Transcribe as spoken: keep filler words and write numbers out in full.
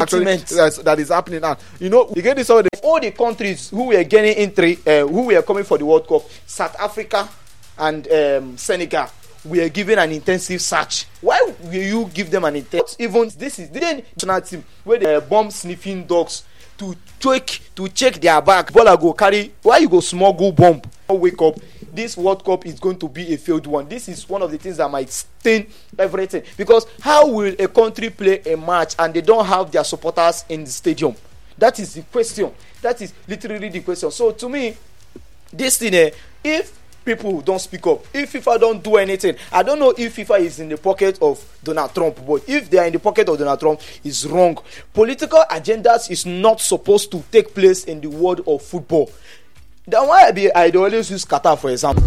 sentiment that, that is happening now. You know, you get this all the all the countries who were getting entry, uh, who were coming for the World Cup, South Africa and um, Senegal. We are given an intensive search. Why will you give them an intense? Even this is the national team where they bomb sniffing dogs to check to check their back. Bola go carry. Why you go smuggle bomb? Wake up. This World Cup is going to be a failed one. This is one of the things that might stain everything. Because how will a country play a match and they don't have their supporters in the stadium? That is the question. That is literally the question. So to me, this thing, eh, if people don't speak up, if FIFA don't do anything, I don't know if FIFA is in the pocket of Donald Trump, but if they are in the pocket of Donald Trump, it's wrong. Political agendas is not supposed to take place in the world of football. Then why I be I always use Qatar for example.